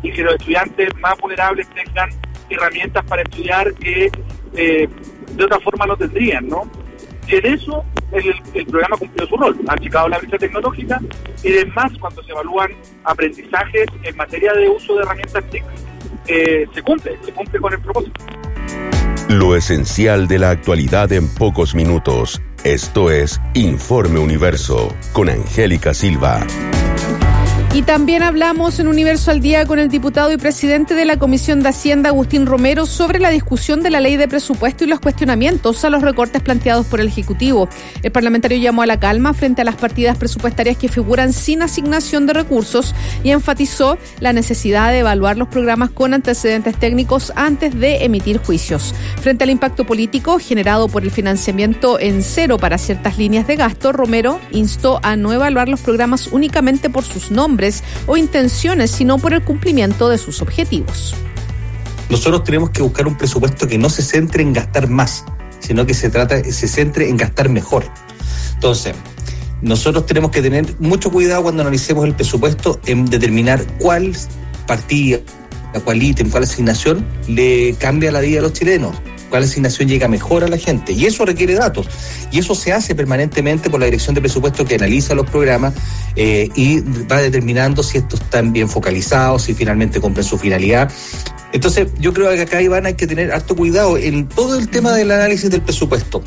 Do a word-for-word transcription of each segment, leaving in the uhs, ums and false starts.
y que los estudiantes más vulnerables tengan herramientas para estudiar que eh, de otra forma no tendrían, ¿no? Y en eso el, el programa cumplió su rol, ha achicado la brecha tecnológica y además cuando se evalúan aprendizajes en materia de uso de herramientas T I C, eh, se cumple, se cumple con el propósito. Lo esencial de la actualidad en pocos minutos. Esto es Informe Universo con Angélica Silva. Y también hablamos en Universo al Día con el diputado y presidente de la Comisión de Hacienda, Agustín Romero, sobre la discusión de la ley de presupuesto y los cuestionamientos a los recortes planteados por el Ejecutivo. El parlamentario llamó a la calma frente a las partidas presupuestarias que figuran sin asignación de recursos y enfatizó la necesidad de evaluar los programas con antecedentes técnicos antes de emitir juicios. Frente al impacto político generado por el financiamiento en cero para ciertas líneas de gasto, Romero instó a no evaluar los programas únicamente por sus nombres o intenciones, sino por el cumplimiento de sus objetivos. Nosotros tenemos que buscar un presupuesto que no se centre en gastar más, sino que se trata, se centre en gastar mejor. Entonces, nosotros tenemos que tener mucho cuidado cuando analicemos el presupuesto en determinar cuál partida, cuál ítem, cuál asignación le cambia la vida a los chilenos, cuál asignación llega mejor a la gente, y eso requiere datos, y eso se hace permanentemente por la Dirección de Presupuesto, que analiza los programas eh, y va determinando si estos están bien focalizados, si finalmente cumplen su finalidad. Entonces yo creo que acá, Iván, hay que tener harto cuidado en todo el tema del análisis del presupuesto.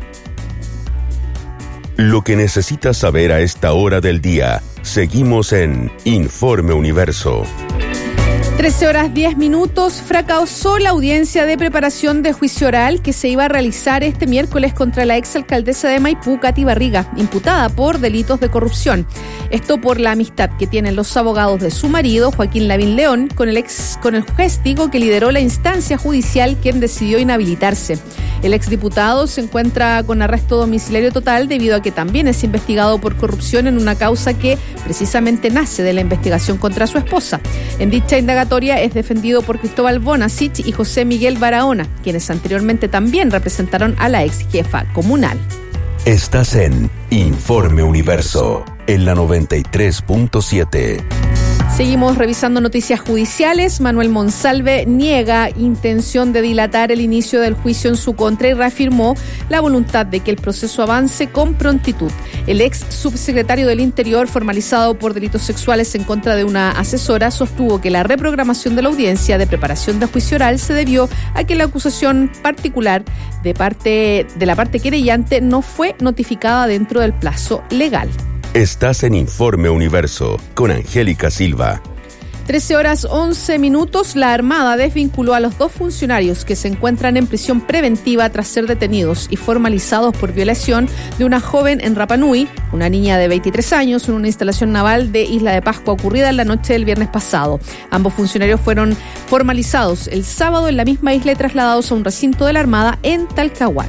Lo que necesitas saber a esta hora del día. Seguimos en Informe Universo. trece horas diez minutos, fracasó la audiencia de preparación de juicio oral que se iba a realizar este miércoles contra la exalcaldesa de Maipú, Katy Barriga, imputada por delitos de corrupción. Esto por la amistad que tienen los abogados de su marido, Joaquín Lavín León, con el ex con el juez Digo, que lideró la instancia judicial, quien decidió inhabilitarse. El exdiputado se encuentra con arresto domiciliario total debido a que también es investigado por corrupción en una causa que precisamente nace de la investigación contra su esposa. En dicha indagatoria es defendido por Cristóbal Bonasich y José Miguel Barahona, quienes anteriormente también representaron a la ex jefa comunal. Estás en Informe Universo, en la noventa y tres punto siete. Seguimos revisando noticias judiciales. Manuel Monsalve niega intención de dilatar el inicio del juicio en su contra y reafirmó la voluntad de que el proceso avance con prontitud. El ex subsecretario del Interior, formalizado por delitos sexuales en contra de una asesora, sostuvo que la reprogramación de la audiencia de preparación de juicio oral se debió a que la acusación particular de parte de la parte querellante no fue notificada dentro del plazo legal. Estás en Informe Universo con Angélica Silva. trece horas once minutos, la Armada desvinculó a los dos funcionarios que se encuentran en prisión preventiva tras ser detenidos y formalizados por violación de una joven en Rapa Nui, una niña de veintitrés años, en una instalación naval de Isla de Pascua ocurrida en la noche del viernes pasado. Ambos funcionarios fueron formalizados el sábado en la misma isla y trasladados a un recinto de la Armada en Talcahuano.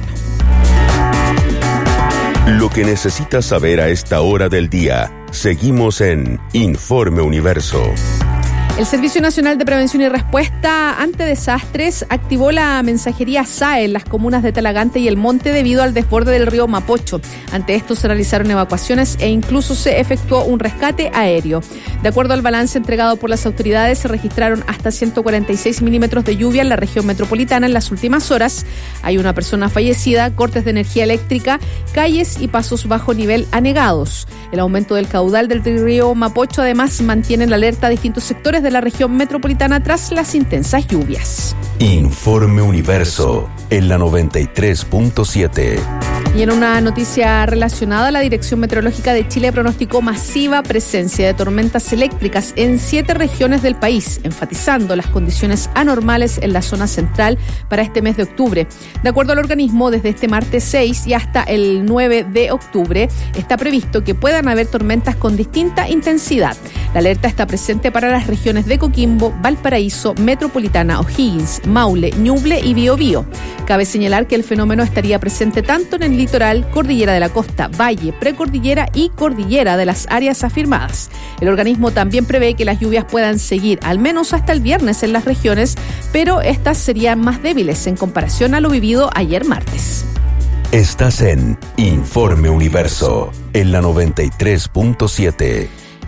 Lo que necesitas saber a esta hora del día. Seguimos en Informe Universo. El Servicio Nacional de Prevención y Respuesta ante Desastres activó la mensajería S A E en las comunas de Talagante y El Monte debido al desborde del río Mapocho. Ante esto se realizaron evacuaciones e incluso se efectuó un rescate aéreo. De acuerdo al balance entregado por las autoridades, se registraron hasta ciento cuarenta y seis milímetros de lluvia en la región metropolitana en las últimas horas. Hay una persona fallecida, cortes de energía eléctrica, calles y pasos bajo nivel anegados. El aumento del caudal del río Mapocho además mantiene la alerta a distintos sectores de la región metropolitana tras las intensas lluvias. Informe Universo en la noventa y tres punto siete. Y en una noticia relacionada, la Dirección Meteorológica de Chile pronosticó masiva presencia de tormentas eléctricas en siete regiones del país, enfatizando las condiciones anormales en la zona central para este mes de octubre. De acuerdo al organismo, desde este martes seis y hasta el nueve de octubre está previsto que puedan haber tormentas con distinta intensidad. La alerta está presente para las regiones de Coquimbo, Valparaíso, Metropolitana, O'Higgins, Maule, Ñuble y Biobío. Cabe señalar que el fenómeno estaría presente tanto en el litoral, cordillera de la costa, valle, precordillera y cordillera de las áreas afirmadas. El organismo también prevé que las lluvias puedan seguir al menos hasta el viernes en las regiones, pero estas serían más débiles en comparación a lo vivido ayer martes. Estás en Informe Universo en la noventa y tres punto siete.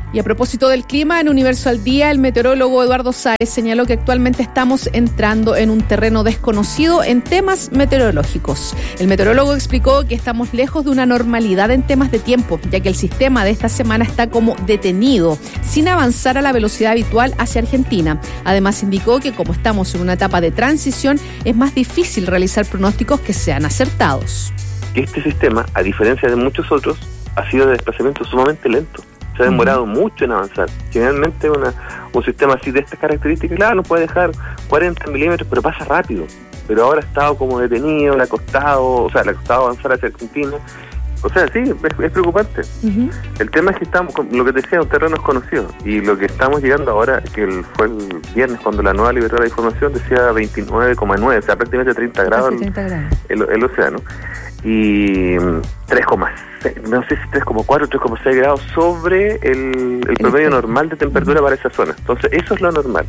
Y a propósito del clima, en Universo al Día, el meteorólogo Eduardo Sáez señaló que actualmente estamos entrando en un terreno desconocido en temas meteorológicos. El meteorólogo explicó que estamos lejos de una normalidad en temas de tiempo, ya que el sistema de esta semana está como detenido, sin avanzar a la velocidad habitual hacia Argentina. Además, indicó que como estamos en una etapa de transición, es más difícil realizar pronósticos que sean acertados. Este sistema, a diferencia de muchos otros, ha sido de desplazamiento sumamente lento. Se ha demorado uh-huh. mucho en avanzar. Generalmente una, un sistema así de estas características, claro, nos puede dejar cuarenta milímetros, pero pasa rápido. Pero ahora ha estado como detenido, le ha costado, o sea, le ha costado avanzar hacia Argentina. O sea, sí, es, es preocupante. Uh-huh. El tema es que estamos, lo que te decía, un terreno desconocido. Y lo que estamos llegando ahora, que el, fue el viernes cuando la nueva liberó la información, decía veintinueve coma nueve, o sea, prácticamente treinta grados, treinta grados. El, el, el océano. Y tres coma seis, no sé si tres coma cuatro, tres coma seis grados sobre el, el promedio normal de temperatura para esa zona. Entonces, eso es lo normal.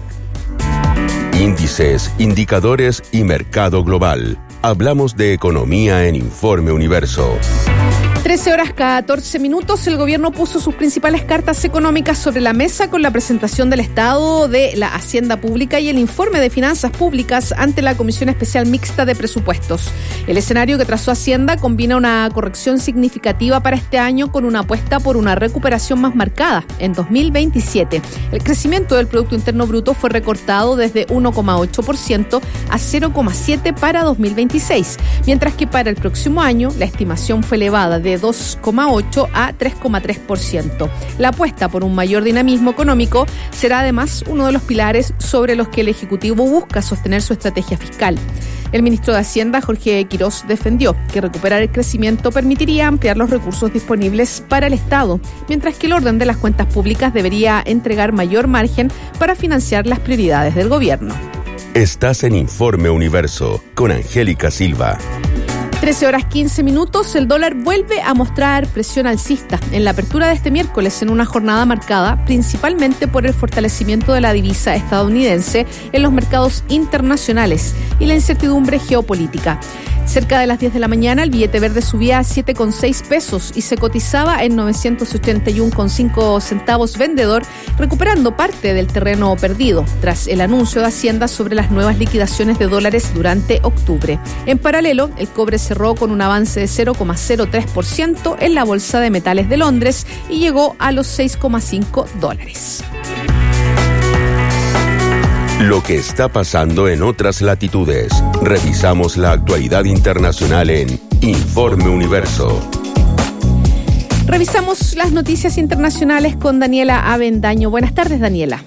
Índices, indicadores y mercado global. Hablamos de economía en Informe Universo. trece horas catorce minutos, el gobierno puso sus principales cartas económicas sobre la mesa con la presentación del Estado de la Hacienda Pública y el informe de finanzas públicas ante la Comisión Especial Mixta de Presupuestos. El escenario que trazó Hacienda combina una corrección significativa para este año con una apuesta por una recuperación más marcada en dos mil veintisiete. El crecimiento del Producto Interno Bruto fue recortado desde uno coma ocho por ciento a cero coma siete por ciento para dos mil veintiséis, mientras que para el próximo año la estimación fue elevada de dos coma ocho a tres coma tres por ciento. La apuesta por un mayor dinamismo económico será además uno de los pilares sobre los que el Ejecutivo busca sostener su estrategia fiscal. El ministro de Hacienda, Jorge Quirós, defendió que recuperar el crecimiento permitiría ampliar los recursos disponibles para el Estado, mientras que el orden de las cuentas públicas debería entregar mayor margen para financiar las prioridades del gobierno. Estás en Informe Universo con Angélica Silva. trece horas quince minutos, el dólar vuelve a mostrar presión alcista en la apertura de este miércoles en una jornada marcada principalmente por el fortalecimiento de la divisa estadounidense en los mercados internacionales y la incertidumbre geopolítica. Cerca de las diez de la mañana, el billete verde subía a siete coma seis pesos y se cotizaba en novecientos ochenta y uno coma cinco centavos vendedor, recuperando parte del terreno perdido tras el anuncio de Hacienda sobre las nuevas liquidaciones de dólares durante octubre. En paralelo, el cobre cerró con un avance de cero coma cero tres por ciento en la Bolsa de Metales de Londres y llegó a los seis coma cinco dólares. Lo que está pasando en otras latitudes. Revisamos la actualidad internacional en Informe Universo. Revisamos las noticias internacionales con Daniela Avendaño. Buenas tardes, Daniela.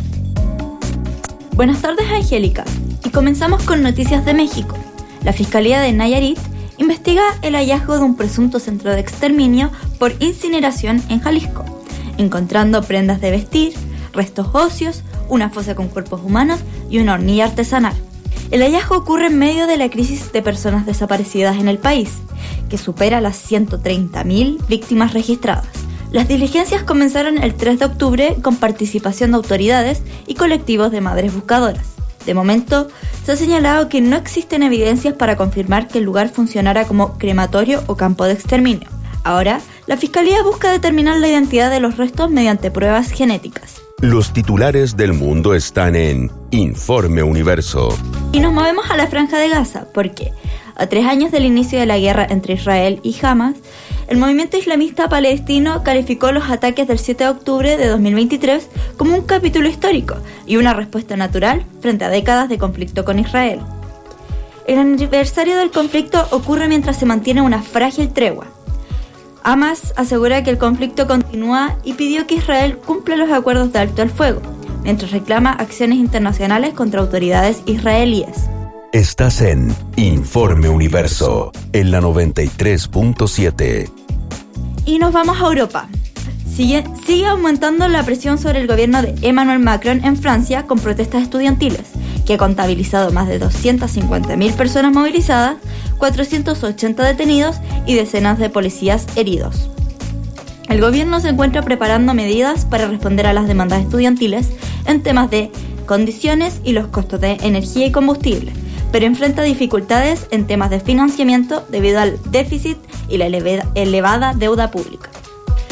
Buenas tardes, Angélica. Y comenzamos con noticias de México. La Fiscalía de Nayarit investiga el hallazgo de un presunto centro de exterminio por incineración en Jalisco, encontrando prendas de vestir, restos óseos, una fosa con cuerpos humanos y una hornilla artesanal. El hallazgo ocurre en medio de la crisis de personas desaparecidas en el país, que supera las ciento treinta mil víctimas registradas. Las diligencias comenzaron el tres de octubre con participación de autoridades y colectivos de madres buscadoras. De momento, se ha señalado que no existen evidencias para confirmar que el lugar funcionara como crematorio o campo de exterminio. Ahora, la Fiscalía busca determinar la identidad de los restos mediante pruebas genéticas. Los titulares del mundo están en Informe Universo. Y nos movemos a la Franja de Gaza, porque a tres años del inicio de la guerra entre Israel y Hamas, el movimiento islamista palestino calificó los ataques del siete de octubre de dos mil veintitrés como un capítulo histórico y una respuesta natural frente a décadas de conflicto con Israel. El aniversario del conflicto ocurre mientras se mantiene una frágil tregua. Hamas asegura que el conflicto continúa y pidió que Israel cumpla los acuerdos de alto el fuego, mientras reclama acciones internacionales contra autoridades israelíes. Estás en Informe Universo, en la noventa y tres punto siete. Y nos vamos a Europa. Sigue, sigue aumentando la presión sobre el gobierno de Emmanuel Macron en Francia con protestas estudiantiles, que ha contabilizado más de doscientas cincuenta mil personas movilizadas, cuatrocientos ochenta detenidos y decenas de policías heridos. El gobierno se encuentra preparando medidas para responder a las demandas estudiantiles en temas de condiciones y los costos de energía y combustible, pero enfrenta dificultades en temas de financiamiento debido al déficit y la elevada deuda pública.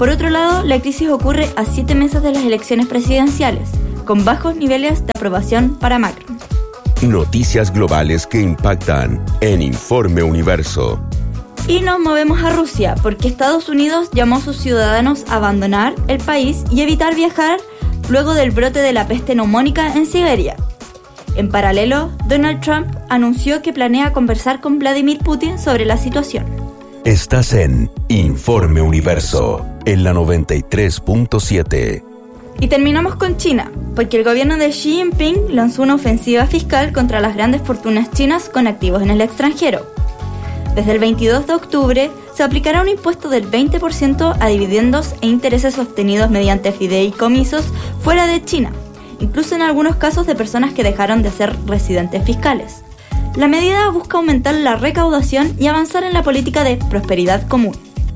Por otro lado, la crisis ocurre a siete meses de las elecciones presidenciales, con bajos niveles de aprobación para Macron. Noticias globales que impactan en Informe Universo. Y nos movemos a Rusia, porque Estados Unidos llamó a sus ciudadanos a abandonar el país y evitar viajar luego del brote de la peste neumónica en Siberia. En paralelo, Donald Trump anunció que planea conversar con Vladimir Putin sobre la situación. Estás en Informe Universo, en la noventa y tres punto siete. Y terminamos con China, porque el gobierno de Xi Jinping lanzó una ofensiva fiscal contra las grandes fortunas chinas con activos en el extranjero. Desde el veintidós de octubre se aplicará un impuesto del veinte por ciento a dividendos e intereses obtenidos mediante fideicomisos fuera de China, incluso en algunos casos de personas que dejaron de ser residentes fiscales. La medida busca aumentar la recaudación y avanzar en la política de prosperidad común.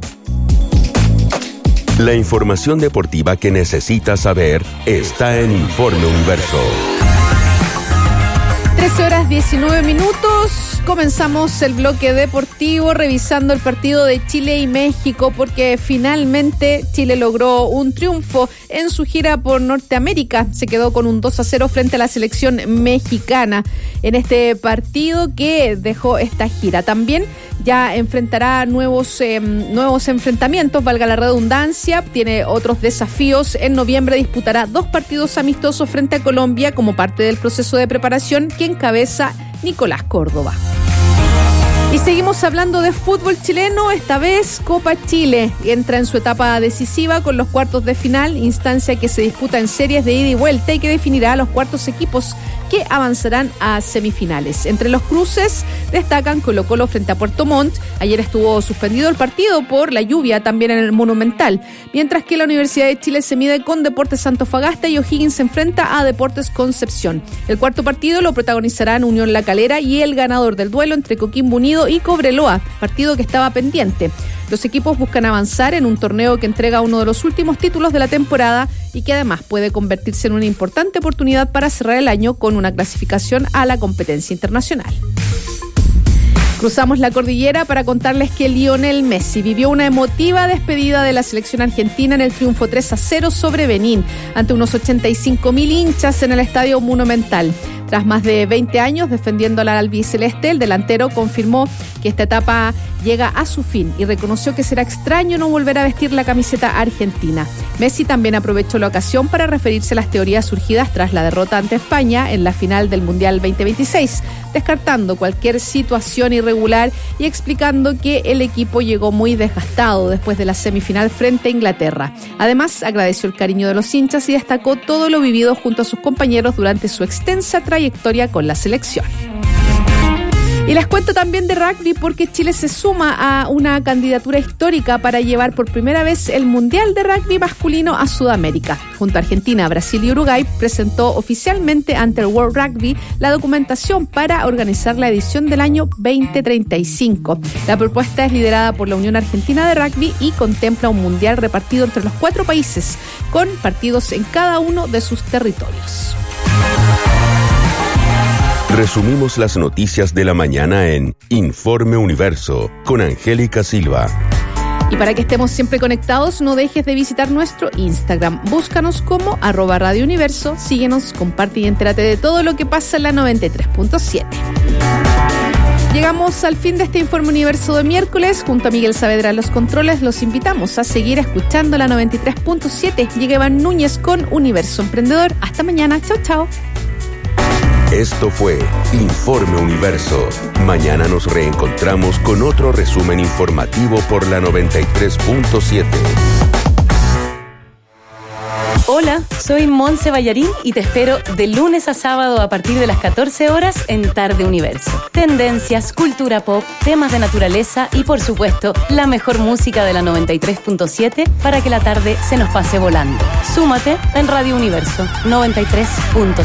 La información deportiva que necesitas saber está en Informe Universo. trece horas diecinueve minutos. Comenzamos el bloque deportivo revisando el partido de Chile y México, porque finalmente Chile logró un triunfo en su gira por Norteamérica. Se quedó con un dos a cero frente a la selección mexicana en este partido que dejó esta gira. También ya enfrentará nuevos, eh, nuevos enfrentamientos, valga la redundancia, tiene otros desafíos. En noviembre disputará dos partidos amistosos frente a Colombia como parte del proceso de preparación que encabeza Nicolás Córdoba. Y seguimos hablando de fútbol chileno, esta vez Copa Chile. Entra en su etapa decisiva con los cuartos de final, instancia que se disputa en series de ida y vuelta y que definirá a los cuartos equipos que avanzarán a semifinales. Entre los cruces destacan Colo-Colo frente a Puerto Montt. Ayer estuvo suspendido el partido por la lluvia también en el Monumental, mientras que la Universidad de Chile se mide con Deportes Antofagasta y O'Higgins se enfrenta a Deportes Concepción. El cuarto partido lo protagonizarán Unión La Calera y el ganador del duelo entre Coquimbo Unido y Cobreloa, partido que estaba pendiente. Los equipos buscan avanzar en un torneo que entrega uno de los últimos títulos de la temporada y que además puede convertirse en una importante oportunidad para cerrar el año con una clasificación a la competencia internacional. Cruzamos la cordillera para contarles que Lionel Messi vivió una emotiva despedida de la selección argentina en el triunfo tres a cero sobre Benín, ante unos ochenta y cinco mil hinchas en el Estadio Monumental. Tras más de veinte años defendiendo al albiceleste, el delantero confirmó que esta etapa llega a su fin y reconoció que será extraño no volver a vestir la camiseta argentina. Messi también aprovechó la ocasión para referirse a las teorías surgidas tras la derrota ante España en la final del Mundial veinte veintiséis, descartando cualquier situación irregular y explicando que el equipo llegó muy desgastado después de la semifinal frente a Inglaterra. Además, agradeció el cariño de los hinchas y destacó todo lo vivido junto a sus compañeros durante su extensa trayectoria con la selección. Y les cuento también de rugby porque Chile se suma a una candidatura histórica para llevar por primera vez el Mundial de Rugby masculino a Sudamérica. Junto a Argentina, Brasil y Uruguay presentó oficialmente ante el World Rugby la documentación para organizar la edición del año veinte treinta y cinco. La propuesta es liderada por la Unión Argentina de Rugby y contempla un mundial repartido entre los cuatro países, con partidos en cada uno de sus territorios. Resumimos las noticias de la mañana en Informe Universo con Angélica Silva. Y para que estemos siempre conectados, no dejes de visitar nuestro Instagram. Búscanos como arroba Radio Universo, síguenos, comparte y entérate de todo lo que pasa en la noventa y tres punto siete. Llegamos al fin de este Informe Universo de miércoles. Junto a Miguel Saavedra en los controles, los invitamos a seguir escuchando la noventa y tres punto siete. Llega Iván Núñez con Universo Emprendedor. Hasta mañana. Chao, chao. Esto fue Informe Universo. Mañana nos reencontramos con otro resumen informativo por la noventa y tres punto siete. Hola, soy Monse Ballarín y te espero de lunes a sábado a partir de las catorce horas en Tarde Universo. Tendencias, cultura pop, temas de naturaleza y por supuesto la mejor música de la noventa y tres punto siete para que la tarde se nos pase volando. Súmate en Radio Universo noventa y tres punto siete.